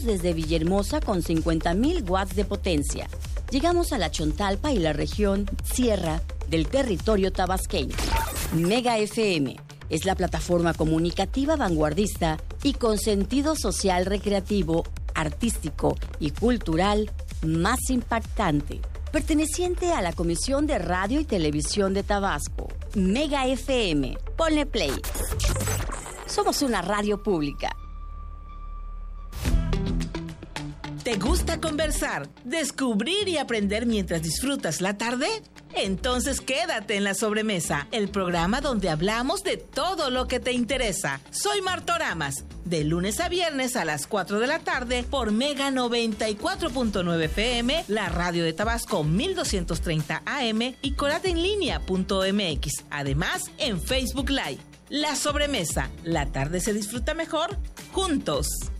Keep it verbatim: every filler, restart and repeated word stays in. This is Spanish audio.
desde Villahermosa con cincuenta mil watts de potencia. Llegamos a la Chontalpa y la región Sierra del territorio tabasqueño. Mega F M es la plataforma comunicativa vanguardista y con sentido social recreativo, artístico y cultural más impactante, perteneciente a la Comisión de Radio y Televisión de Tabasco. Mega F M, ponle play. Somos una radio pública. ¿Te gusta conversar, descubrir y aprender mientras disfrutas la tarde? Entonces quédate en La Sobremesa, el programa donde hablamos de todo lo que te interesa. Soy Martoramas, de lunes a viernes a las cuatro de la tarde por Mega noventa y cuatro punto nueve F M, la radio de Tabasco mil doscientos treinta A M y coratenlinea punto M X. Además, en Facebook Live. La Sobremesa, la tarde se disfruta mejor juntos.